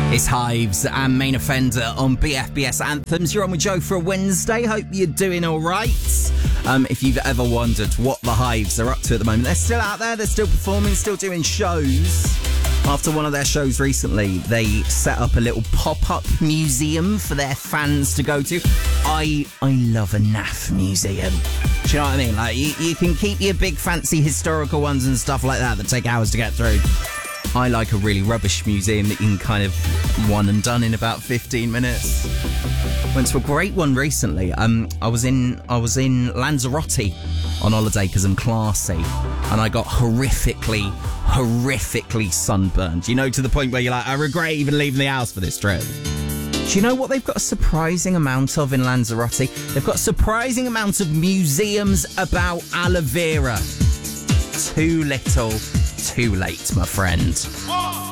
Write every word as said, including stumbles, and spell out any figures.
It's Hives and Main Offender on B F B S Anthems. You're on with Joe for a Wednesday. Hope you're doing all right. Um, if you've ever wondered what the Hives are up to at the moment, they're still out there. They're still performing, still doing shows. After one of their shows recently, they set up a little pop-up museum for their fans to go to. I I love a naff museum. Do you know what I mean? Like, you, you can keep your big fancy historical ones and stuff like that that take hours to get through. I like a really rubbish museum that you can kind of one and done in about fifteen minutes. Went to a great one recently. Um, I was in I was in Lanzarote on holiday because I'm classy, and I got horrifically, horrifically sunburned. You know, to the point where you're like, I regret even leaving the house for this trip. Do you know what they've got a surprising amount of in Lanzarote? They've got a surprising amount of museums about aloe vera. Too little, too late, my friend.